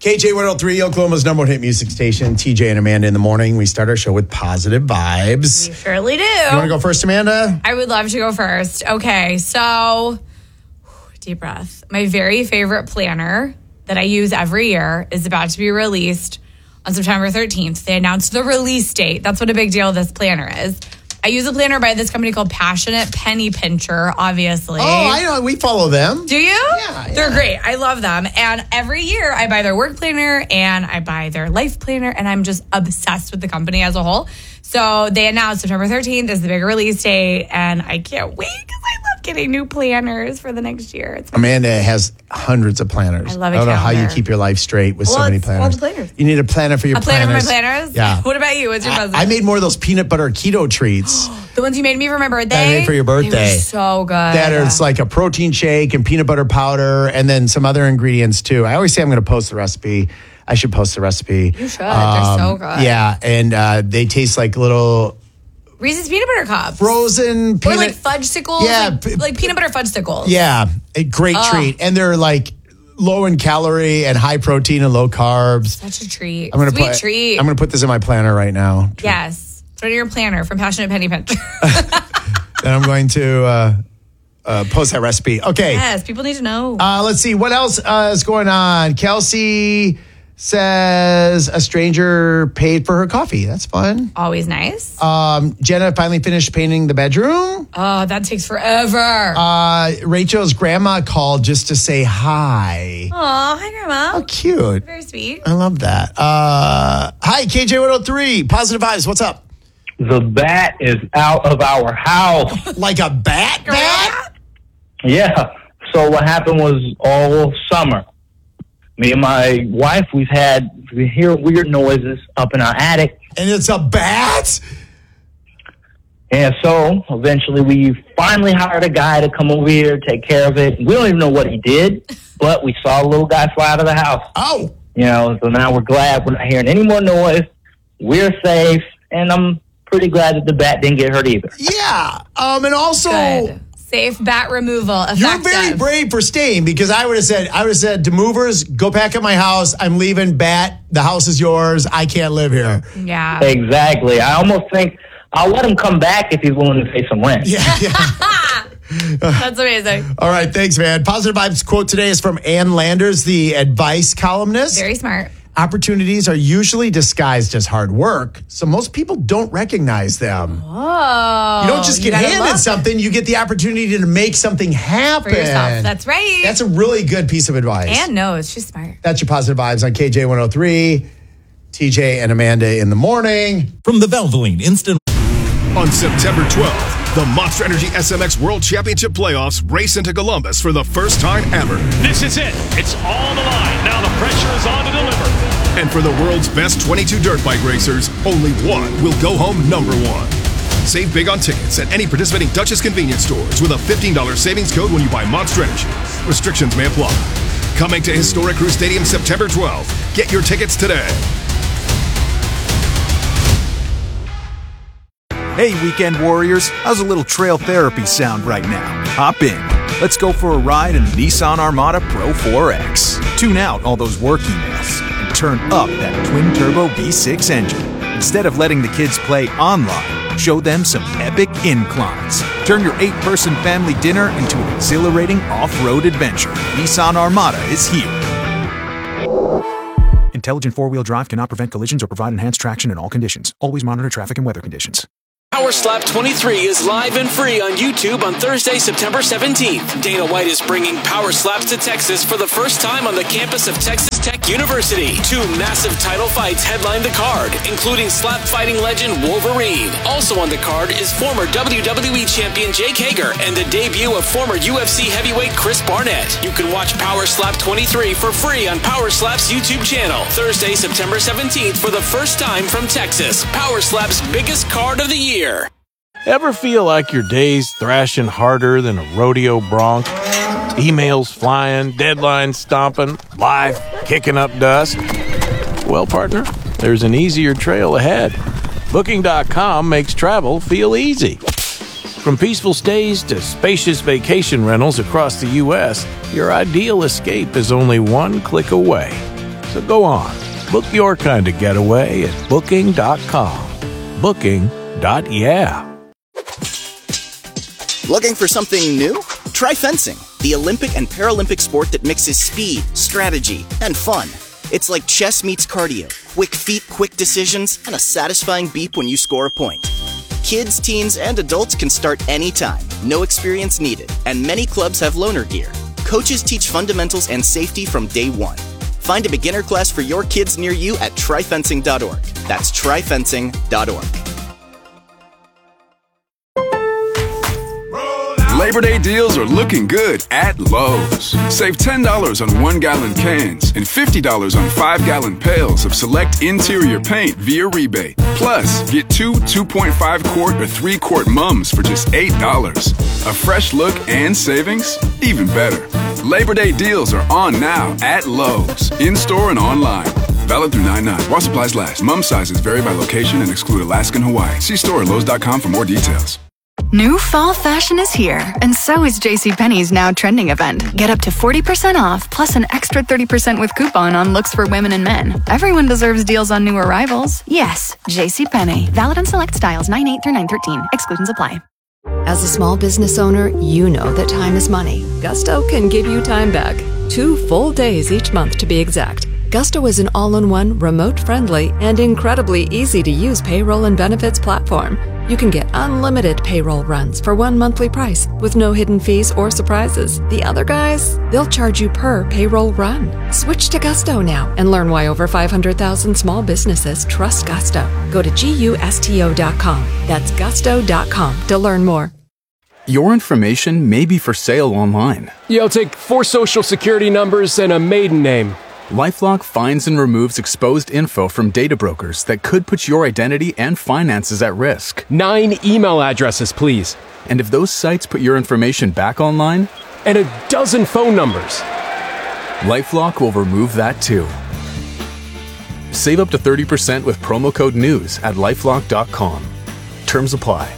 KJ 103, Oklahoma's number one hit music station. TJ and Amanda in the morning. We start our show with positive vibes. You surely do. You want to go first, Amanda? I would love to go first. Okay, so deep breath. My very favorite planner that I use every year is about to be released on September 13th. They announced the release date. That's what a big deal this planner is. I use a planner by this company called Passionate Penny Pincher, obviously. Oh, I know. We follow them. Do you? Yeah. They're great. I love them. And every year I buy their work planner and I buy their life planner, and I'm just obsessed with the company as a whole. So they announced September 13th is the big release date, and I can't wait because I love getting new planners for the next year. Amanda has hundreds of planners. I love a I don't know how you calendar. keep your life straight with so many it's planners. all the planners. You need a planner for your A planner planners. for my planners? Yeah. What about you? What's your present? I made more of those peanut butter keto treats. The ones you made me for my birthday? That I made for your birthday. They were so good. That it's like a protein shake and peanut butter powder and then some other ingredients too. I always say I'm going to post the recipe. I should post the recipe. You should. They're so good. Yeah, and they taste like little Reese's peanut butter cups. frozen peanut. Or like fudgesicles. Yeah. Like peanut butter fudgesicles. Yeah, a great treat. And they're like low in calorie and high protein and low carbs. Such a treat. I'm gonna Sweet treat. I'm going to put this in my planner right now. Yes. Throw it in your planner from Passionate Penny Pincher. And I'm going to post that recipe. Okay. Yes, people need to know. Let's see. What else is going on? Kelsey says a stranger paid for her coffee. That's fun. Always nice. Jenna finally finished painting the bedroom. Oh, that takes forever. Rachel's grandma called just to say hi. Aw, hi, Grandma. How cute. Very sweet. I love that. Hi, KJ 103. Positive vibes. What's up? The bat is out of our house. Like a bat? Yeah. So what happened was all summer, me and my wife, we hear weird noises up in our attic. And it's a bat? And so eventually we finally hired a guy to come over here, take care of it. We don't even know what he did, but we saw a little guy fly out of the house. Oh. So now we're glad we're not hearing any more noise. We're safe, and I'm pretty glad that the bat didn't get hurt either. Yeah. And also, Good. Safe bat removal. Effective. you're very brave for staying because I would have said to movers, go pack up my house. I'm leaving. Bat, the house is yours. I can't live here. Yeah. Exactly. I almost think I'll let him come back if he's willing to pay some rent. Yeah. That's amazing. All right. Thanks, man. Positive vibes quote today is from Ann Landers, the advice columnist. Very smart. Opportunities are usually disguised as hard work, so most people don't recognize them. Oh. You don't just get gotta handed look something, you get the opportunity to make something happen. for yourself. That's right. That's a really good piece of advice. Anne knows. She's smart. That's your positive vibes on KJ 103. TJ and Amanda in the morning. From the Valvoline Instant. On September 12th, the Monster Energy SMX World Championship Playoffs race into Columbus for the first time ever. This is it. It's all on the line. Now the pressure is on to deliver. And for the world's best 22 dirt bike racers, only one will go home number one. Save big on tickets at any participating Dutchess convenience stores with a $15 savings code when you buy Monster Energy. Restrictions may apply. Coming to Historic Crew Stadium September 12th. Get your tickets today. Hey, weekend warriors, how's a little trail therapy sound right now? Hop in. Let's go for a ride in the Nissan Armada Pro 4X. Tune out all those work emails and turn up that twin-turbo V6 engine. Instead of letting the kids play online, show them some epic inclines. Turn your 8-person family dinner into an exhilarating off-road adventure. Nissan Armada is here. Intelligent four-wheel drive cannot prevent collisions or provide enhanced traction in all conditions. Always monitor traffic and weather conditions. Power Slap 23 is live and free on YouTube on Thursday, September 17th. Dana White is bringing Power Slaps to Texas for the first time on the campus of Texas Tech University. 2 massive title fights headline the card, including slap fighting legend Wolverine. Also on the card is former WWE champion Jake Hager and the debut of former UFC heavyweight Chris Barnett. You can watch Power Slap 23 for free on Power Slap's YouTube channel. Thursday, September 17th for the first time from Texas. Power Slap's biggest card of the year. Ever feel like your day's thrashing harder than a rodeo bronc? Emails flying, deadlines stomping, life kicking up dust? Well, partner, there's an easier trail ahead. Booking.com makes travel feel easy. From peaceful stays to spacious vacation rentals across the U.S., your ideal escape is only one click away. So go on, book your kind of getaway at Booking.com. Booking.yeah. Looking for something new? Try fencing, the Olympic and Paralympic sport that mixes speed, strategy, and fun. It's like chess meets cardio. Quick feet, quick decisions, and a satisfying beep when you score a point. Kids, teens, and adults can start anytime. No experience needed. And many clubs have loaner gear. Coaches teach fundamentals and safety from day one. Find a beginner class for your kids near you at tryfencing.org. That's tryfencing.org. Labor Day deals are looking good at Lowe's. Save $10 on 1-gallon cans and $50 on 5-gallon pails of select interior paint via rebate. Plus, get 2 2.5-quart or 3-quart mums for just $8. A fresh look and savings? Even better. Labor Day deals are on now at Lowe's, in-store and online. Valid through 9/9. While supplies last. Mum sizes vary by location and exclude Alaska and Hawaii. See store at Lowe's.com for more details. New fall fashion is here, and so is JCPenney's Now Trending event. Get up to 40% off, plus an extra 30% with coupon on looks for women and men. Everyone deserves deals on new arrivals. Yes, JCPenney. Valid on select styles 9/8 through 9/13. Exclusions apply. As a small business owner, you know that time is money. Gusto can give you time back. 2 full days each month to be exact. Gusto is an all-in-one, remote-friendly, and incredibly easy-to-use payroll and benefits platform. You can get unlimited payroll runs for one monthly price with no hidden fees or surprises. The other guys, they'll charge you per payroll run. Switch to Gusto now and learn why over 500,000 small businesses trust Gusto. Go to GUSTO.com. That's gusto.com to learn more. Your information may be for sale online. Yeah, I'll take 4 social security numbers and a maiden name. LifeLock finds and removes exposed info from data brokers that could put your identity and finances at risk. 9 email addresses, please. And if those sites put your information back online? And a dozen phone numbers. LifeLock will remove that too. Save up to 30% with promo code NEWS at LifeLock.com. Terms apply.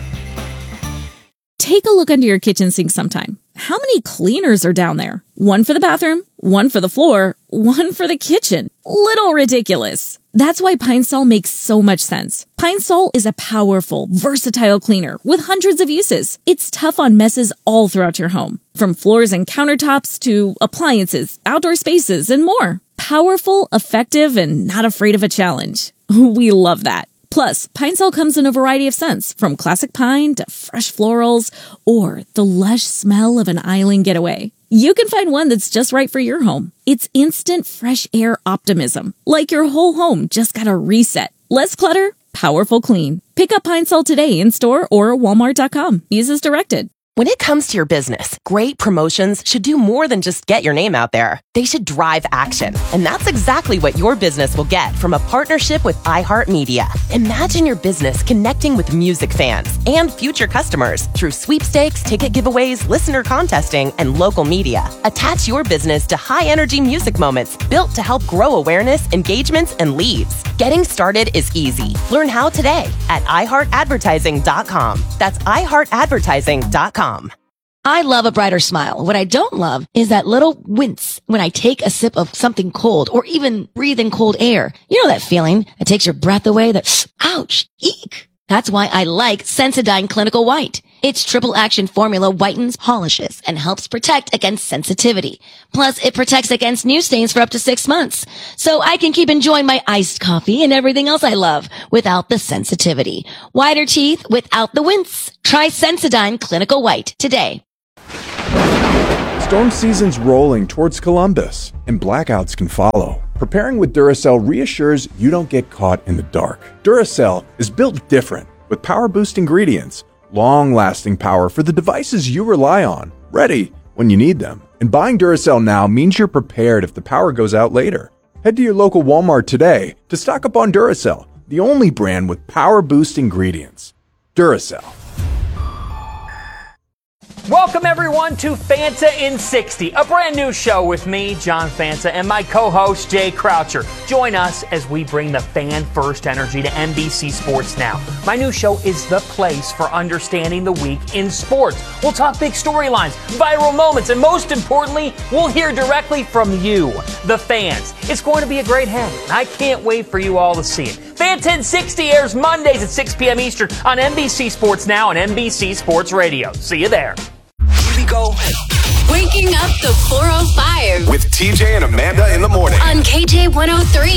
Take a look under your kitchen sink sometime. How many cleaners are down there? One for the bathroom, one for the floor, one for the kitchen. Little ridiculous. That's why Pine Sol makes so much sense. Pine Sol is a powerful, versatile cleaner with hundreds of uses. It's tough on messes all throughout your home, from floors and countertops to appliances, outdoor spaces, and more. Powerful, effective, and not afraid of a challenge. We love that. Plus, Pine Sol comes in a variety of scents, from classic pine to fresh florals or the lush smell of an island getaway. You can find one that's just right for your home. It's instant fresh air optimism, like your whole home just got a reset. Less clutter, powerful clean. Pick up Pine Sol today in store or Walmart.com. Use as directed. When it comes to your business, great promotions should do more than just get your name out there. They should drive action. And that's exactly what your business will get from a partnership with iHeartMedia. Imagine your business connecting with music fans and future customers through sweepstakes, ticket giveaways, listener contesting, and local media. Attach your business to high-energy music moments built to help grow awareness, engagements, and leads. Getting started is easy. Learn how today at iHeartAdvertising.com. That's iHeartAdvertising.com. I love a brighter smile. What I don't love is that little wince when I take a sip of something cold or even breathe in cold air. You know that feeling that takes your breath away, that ouch, eek. That's why I like Sensodyne Clinical White. Its triple action formula whitens, polishes, and helps protect against sensitivity. Plus, it protects against new stains for up to 6 months. So I can keep enjoying my iced coffee and everything else I love without the sensitivity. Whiter teeth without the wince. Try Sensodyne Clinical White today. Storm season's rolling towards Columbus, and blackouts can follow. Preparing with Duracell reassures you don't get caught in the dark. Duracell is built different, with power-boost ingredients, long-lasting power for the devices you rely on, ready when you need them. And buying Duracell now means you're prepared if the power goes out later. Head to your local Walmart today to stock up on Duracell, the only brand with power-boost ingredients. Duracell. Welcome, everyone, to Fanta in 60, a brand new show with me, John Fanta, and my co-host, Jay Croucher. Join us as we bring the fan-first energy to NBC Sports Now. My new show is the place for understanding the week in sports. We'll talk big storylines, viral moments, and most importantly, we'll hear directly from you, the fans. It's going to be a great hang, and I can't wait for you all to see it. Fanta in 60 airs Mondays at 6 p.m. Eastern on NBC Sports Now and NBC Sports Radio. See you there. Here we go. Waking up the 405 with TJ and Amanda in the morning on KJ 103.